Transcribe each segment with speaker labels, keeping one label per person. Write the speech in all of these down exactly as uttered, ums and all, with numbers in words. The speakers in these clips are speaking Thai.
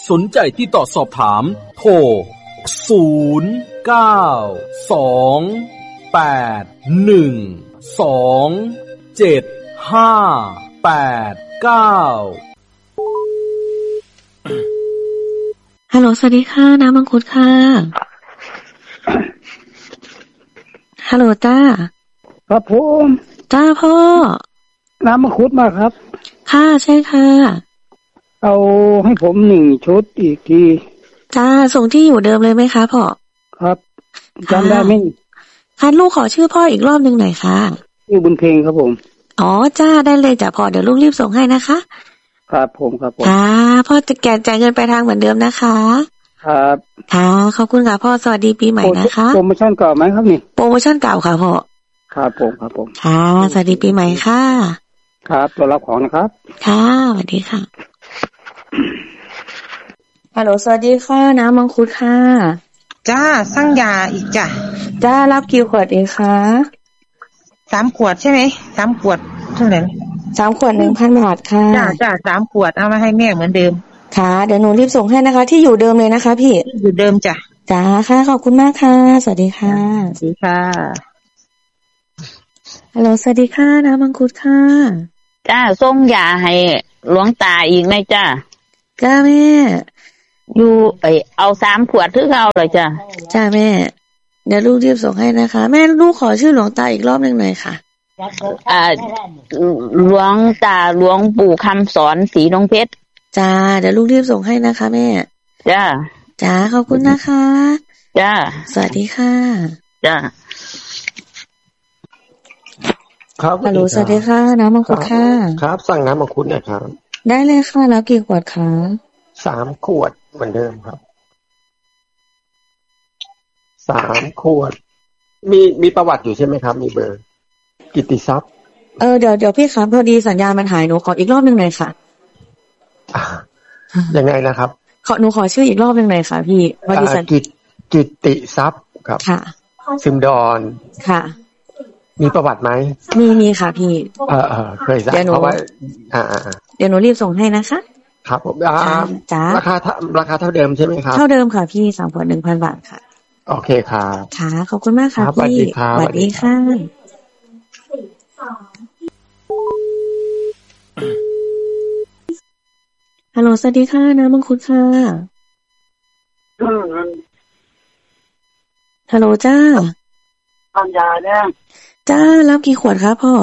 Speaker 1: สนใจที่ต่อสอบถามโทรศูนย์ เก้า สอง แปด หนึ่ง สอง เจ็ด ห้า แปด เก้า
Speaker 2: ฮัลโหลสวัสดีค่ะน้ำมังคุดค่ะฮัลโหลจ้า
Speaker 3: ครับผม
Speaker 2: จ้าพ่อ
Speaker 3: น้ำมังคุดมาครับ
Speaker 2: ค่ะใช่ค่ะ
Speaker 3: เอาให้ผมหนึ่งชุดอีกที
Speaker 2: จ้าส่งที่อยู่เดิมเลยไหมคะพ่อ
Speaker 3: ครับจำได้ไหม
Speaker 2: ค่ะลูกขอชื่อพ่ออีกรอบหนึ่งหน่อยค่ะ
Speaker 3: ชื่อบุญเพ็งครับผม
Speaker 2: อ๋อจ้าได้เลยจ้ะพ่อเดี๋ยวลูกรีบส่งให้นะคะ
Speaker 3: ครับผมครับผม
Speaker 2: ค่ะพ่อจะแกะจ่ายเงินไปทางเหมือนเดิมนะคะ
Speaker 3: ครับ
Speaker 2: ค่ะขอบคุณค่ะพ่อสวัสดีปีใหม่นะคะ
Speaker 3: โปรโมชั่นเก่าไหมครับนี่
Speaker 2: โปรโมชั่นเก่าค่ะพ่อ
Speaker 3: ครับผมครับผม
Speaker 2: ค่ะสวัสดีปีใหม่ค่ะ
Speaker 3: ครับตัวรับของนะครับ
Speaker 2: ค่ะสวัสดีค่ะฮัลโหลสวัสดีค่ะน้ำมังคุดค่ะ
Speaker 4: จ้าสั่งยาอีกจ้ะ
Speaker 2: จ้ารับกี่ขวดเองคะ
Speaker 4: สามขวดใช่ไหมสามขวดเท่าไหร่
Speaker 2: สามขวดหนึ่งพันบาทค่ะ
Speaker 4: จ้าจ้าสามขวดเอามาให้แม่เหมือนเดิม
Speaker 2: ค่ะเดี๋ยวหนูรีบส่งให้นะคะที่อยู่เดิมเลยนะคะพี่
Speaker 4: อยู่เดิมจ้ะ
Speaker 2: จ้าค่ะขอบคุณมากค่ะสวัสดีค่ะ
Speaker 4: สวัสดีค่ะ
Speaker 2: ฮัลโหลสวัสดีค่ะน้ำมังคุดค่ะ
Speaker 5: จ้าส่งยาให้หลวงตาอีกไหมจ้า
Speaker 2: จ้าแม่
Speaker 5: อยู่ไปเอาสามขวดถือเอาเลยจ้า
Speaker 2: จ้าแม่เดี๋ยวลูกรีบส่งให้นะคะแม่ลูกขอชื่อหลวงตาอีกรอบหนึ่งหน่อยค่ะ
Speaker 5: อ่าหลวงตาหลวงปู่คำสอนสีน้องเพชร
Speaker 2: จ้าเดี๋ยวลูกรีบส่งให้นะคะแม่
Speaker 5: จ้า
Speaker 2: จ้าขอบคุณนะคะ
Speaker 5: จ้า
Speaker 2: สวัสดีค่ะ
Speaker 5: จ้า
Speaker 2: ครับฮัลโหลสวัสดีค่ะน้ำมังคุดค่ะ
Speaker 6: ครับสั่งน้ำมังคุดนะครับ
Speaker 2: ได้เลยค่ะแล้วกี่ขวดคะ
Speaker 6: สามขวดเหมือนเดิมครับสามขวดมีมีประวัติอยู่ใช่ไหมครับมีเบอร์กิตติทรัพย์
Speaker 2: เออเดี๋ยวเดี๋ยวพี่ครับพอดีสัญญาณมันหายหนูขออีกรอบหนึ่งหน่อยค่ะ
Speaker 6: ยังไงนะครับ
Speaker 2: ขอหนูขอชื่ออีกรอบหนึ่งหน่อยค่ะพี่พอดีสัญ
Speaker 6: กิตกิตติทรัพย์ครับ
Speaker 2: ค่ะ
Speaker 6: ซึมดอน
Speaker 2: ค่ะ
Speaker 6: มีประวัติไหม
Speaker 2: มีมีค่ะพี่
Speaker 6: เออเออเคยทราบเพราะว่าอ่าอ่า
Speaker 2: เดี๋ยวหนูรีบส่งให้นะคะ
Speaker 6: ครับผมจ้าราคาราคาเท่าเดิมใช่ไหมครับ
Speaker 2: เท่าเดิมค่ะพี่สามขวดหนึ่งพันบาทค่ะ
Speaker 6: โอเคครับ
Speaker 2: ค่ะขอบคุณมากค่ะพี่สวัสดีค่ะฮัลโหลสวัสดีค่ะน้ำมังคุดค่ะฮัลโหลจ้า
Speaker 3: ทานยาเนี่ย
Speaker 2: จ้ารับกี่ขวดครับพ่อ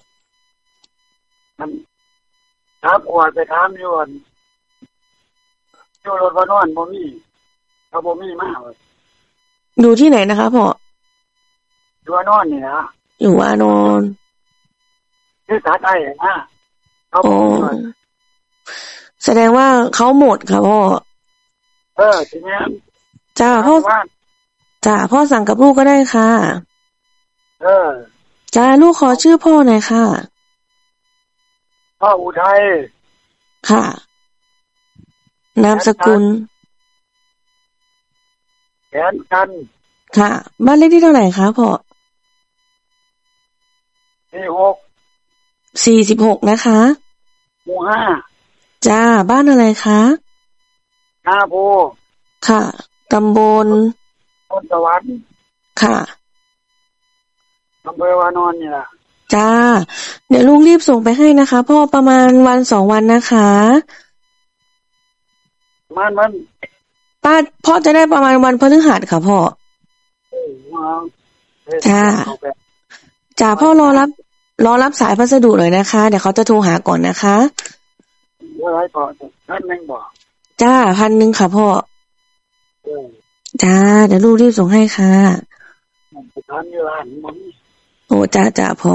Speaker 3: ครับขวดไปถามอยู่อันอยู่รถวันนบ่มีเขาบ่มีมากเลย
Speaker 2: อยู่ที่ไหนนะคะพ่อ
Speaker 3: อยู่ว่านอนนี่นะ
Speaker 2: อยู่ว่านอน
Speaker 3: ที่สาใต้นะเขา
Speaker 2: อ๋อแสดงว่าเขาหมดค่ะพ่อ
Speaker 3: เออทีนี้
Speaker 2: จ้าพ่อจ้าพ่อสั่งกับลูกก็ได้ค่ะ
Speaker 3: เออ
Speaker 2: จ้าลูกขอชื่อพ่อหน่อยค่ะ
Speaker 3: พ่ออุทัย
Speaker 2: ค่ะนามสกุล
Speaker 3: แขนกัน
Speaker 2: ค่ะบ้านเลขที่เท่าไหร่คะพ่อ
Speaker 3: สี่หก
Speaker 2: สี่สิบหกนะคะ
Speaker 3: หมู่ห้า
Speaker 2: จ้าบ้านอะไรคะ
Speaker 3: นาโพ
Speaker 2: ค่ะตำบล
Speaker 3: ต้นสวรรค์
Speaker 2: ค่ะ
Speaker 3: อำเภอวานอนนี่ล่ะ
Speaker 2: จ้าเดี๋ยวลุงรีบส่งไปให้นะคะพ่อประมาณวันสองวันนะคะ
Speaker 3: มันมัน
Speaker 2: ป้าพ่อจะได้ประมาณวันพฤหัสค่ะพ่อจ้าจ้าพ่อรอรับรอรับสายพัสดุหน่อยนะคะเดี๋ยวเขาจะโทรหาก่อนนะคะ
Speaker 3: อะไรก่อนพันหนึ่งบอก
Speaker 2: จ้าพันหนึ่งค่ะพ่อจ้าเดี๋ยวลูกรีบส่งให้ค่ะ
Speaker 3: พันอยู่ร้านมัน
Speaker 2: โอ้จ้าจ้าพ่อ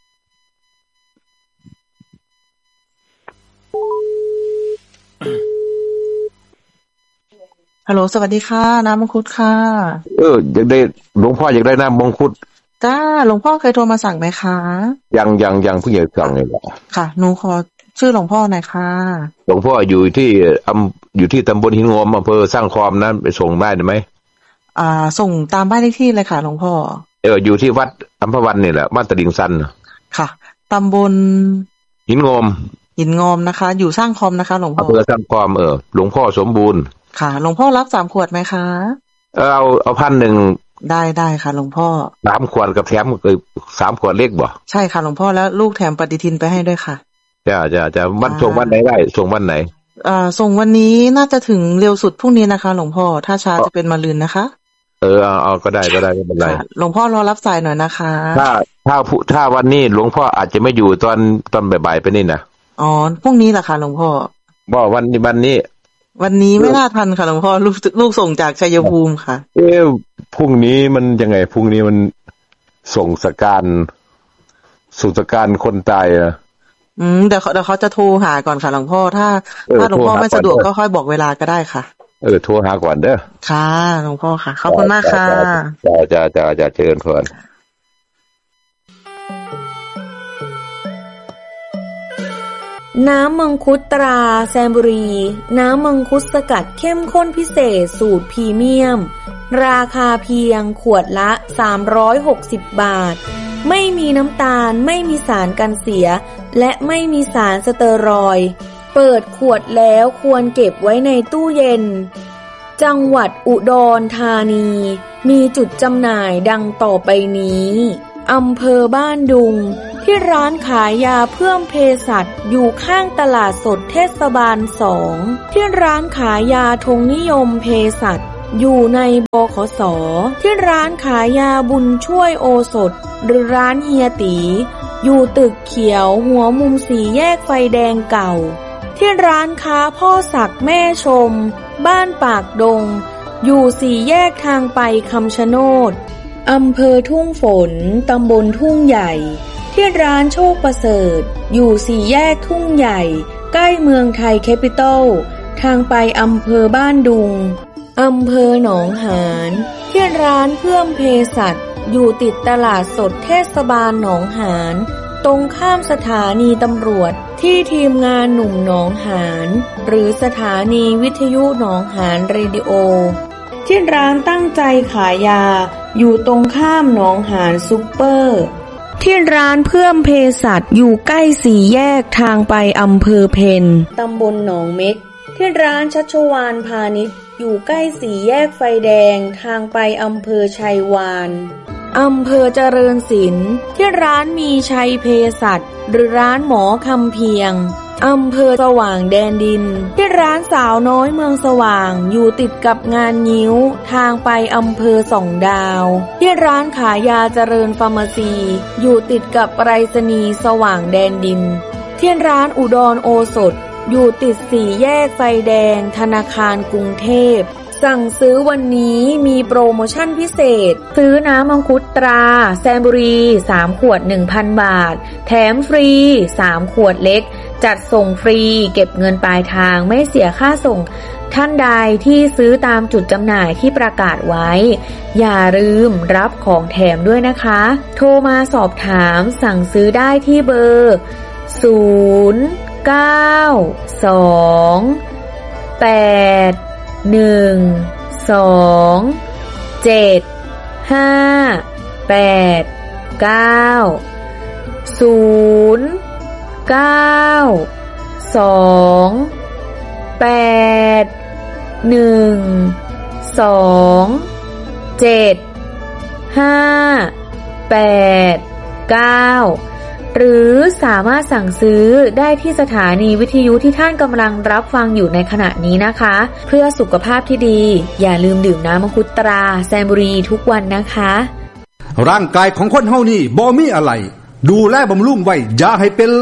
Speaker 4: ฮัลโหลสวัสดีค่ะน้ำมังคุดค่ะ
Speaker 6: เอออยากได้หลวงพ่ออยากได้น้ำมังคุด
Speaker 4: จ้าหลวงพ่อเคยโทรมาสั่งไหมคะ
Speaker 6: ยังยังยังเพิ่งจะสั่งเลย
Speaker 4: ค่ะหนูขอชื่อหลวงพ่อหน่อยค่ะ
Speaker 6: หลวงพ่ออยู่ที่อำอยู่ที่ตำบลหินงมอำเภอสร้างคอมนั้นไปส่งได้ไหม
Speaker 4: อ่าส่งตามบ้านเลขที่เลยค่ะหลวงพ่อ
Speaker 6: เอออยู่ที่วัดอัมพวันนี่แหละบ้านตะลิงซัน
Speaker 4: ค่ะตำบล
Speaker 6: หินงม
Speaker 4: ห
Speaker 7: หินงอมนะคะอยู่สร้างคอมนะคะหลวงพ่อ
Speaker 8: อำเภอสร้างคอมเออหลวงพ่อสมบูรณ์
Speaker 7: ค่ะหลวงพ่อรับสามขวดไหมคะ
Speaker 8: เออเอาเอาพันหนึ่ง
Speaker 7: ได้ได้ค่ะหลวงพ่อ
Speaker 8: สามขวดกับแถมคือสามขวดเล็กบ่
Speaker 7: ใช่ค่ะหลวงพ่อแล้วลูกแถมปฏิทินไปให้ด้วยค่ะ
Speaker 8: จ้าจ้าจะวันส่งวันไหนได้ส่งวันไหน
Speaker 7: อ่าส่งวันนี้น่าจะถึงเร็วสุดพรุ่งนี้นะคะหลวงพ่อถ้าช้าจะเป็นมะรืนนะคะ
Speaker 8: เออเอาเอาก็ได้ก็ได้ไม่เป็นไร
Speaker 7: หลวงพ่อรอรับสายหน่อยนะคะ
Speaker 8: ถ้าถ้าถ้าวันนี้หลวงพ่ออาจจะไม่อยู่ตอนตอนบ่ายๆไปนี่นะ
Speaker 7: อ๋อพรุ่งนี้แหละค่ะหลวงพ่อ
Speaker 8: บ่วันนี้วันนี้
Speaker 7: วันนี้ไม่น่าทันค่ะหลวงพ่อลูกลูกส่งจากชัยภูมิค่ะ
Speaker 8: เอ๊ะพรุ่งนี้มันยังไงพรุ่งนี้มันส่งสการส่งสการคนตายอ่ะ
Speaker 7: อืมเดี๋ยวเดี๋ยวเขาจะโทรหาก่อนค่ะหลวงพ่อถ้าถ้าหลวงพ่อไม่สะดวกก็ค่อยบอกเวลาก็ได้ค่ะ
Speaker 8: เออโทรหาก่อนเด้อ
Speaker 7: ค่ะหลวงพ่อค่ะขอบคุณมากค่ะ
Speaker 8: จ้าจ้าจ้าจ้าเชิญเพิ่น
Speaker 9: น้ำมังคุดตราแซมบุรีน้ำมังคุดสกัดเข้มข้นพิเศษสูตรพรีเมียมราคาเพียงขวดละสามร้อยหกสิบบาทไม่มีน้ำตาลไม่มีสารกันเสียและไม่มีสารสเตียรอยด์เปิดขวดแล้วควรเก็บไว้ในตู้เย็นจังหวัดอุดรธานีมีจุดจำหน่ายดังต่อไปนี้อำเภอบ้านดุงที่ร้านขายยาเพิ่มเภสัชอยู่ข้างตลาดสดเทศบาลสองที่ร้านขายยาธงนิยมเภสัชอยู่ในบขสที่ร้านขายยาบุญช่วยโอสถหรือร้านเฮียตีอยู่ตึกเขียวหัวมุมสี่แยกไฟแดงเก่าที่ร้านค้าพ่อศักดิ์แม่ชมบ้านปากดงอยู่สี่แยกทางไปคำชะโนดอำเภอทุ่งฝนตำบลทุ่งใหญ่ที่ร้านโชคประเสริฐอยู่สี่แยกทุ่งใหญ่ใกล้เมืองไทยแคปิตอลทางไปอำเภอบ้านดุงอำเภอหนองหานที่ร้านเพิ่มเภสัชอยู่ติดตลาดสดเทศบาลหนองหานตรงข้ามสถานีตำรวจที่ทีมงานหนุ่มหนองหานหรือสถานีวิทยุหนองหานเรดิโอที่ร้านตั้งใจขายยาอยู่ตรงข้ามหนองหานซุปเปอร์ที่ร้านเพิ่มเภสัชอยู่ใกล้สี่แยกทางไปอำเภอเพนตำบลหนองเม็กที่ร้านชัชวาลพาณิชย์อยู่ใกล้สี่แยกไฟแดงทางไปอำเภอชัยวานอำเภอเจริญศิลป์ที่ร้านมีชัยเภสัชหรือร้านหมอคำเพียงอำเภอสว่างแดนดินที่ร้านสาวน้อยเมืองสว่างอยู่ติดกับงานงิ้วทางไปอำเภอสองดาวที่ร้านขายยาเจริญฟาร์มาซีอยู่ติดกับไปรษณีย์สว่างแดนดินที่ร้านอุดรโอสถอยู่ติดสี่แยกไฟแดงธนาคารกรุงเทพสั่งซื้อวันนี้มีโปรโมชั่นพิเศษซื้อน้ำมังคุดตราแซมบุรีสามขวด หนึ่งพัน บาทแถมฟรีสามขวดเล็กจัดส่งฟรีเก็บเงินปลายทางไม่เสียค่าส่งท่านใดที่ซื้อตามจุดจำหน่ายที่ประกาศไว้อย่าลืมรับของแถมด้วยนะคะโทรมาสอบถามสั่งซื้อได้ที่เบอร์ศูนย์ เก้า สอง แปด หนึ่ง สอง เจ็ด ห้า แปด เก้า ศูนย์ เก้า สอง แปด หนึ่ง สอง เจ็ด ห้า แปด เก้าหรือสามารถสั่งซื้อได้ที่สถานีวิทยุที่ท่านกำลังรับฟังอยู่ในขณะนี้นะคะเพื่อสุขภาพที่ดีอย่าลืมดื่มน้ำมังคุดตราแซมบุรีทุกวันนะคะ
Speaker 10: ร่างกายของคนเฮานี่บ่มีอะไรดูแลบำรุงไว้อย่าให้เป็น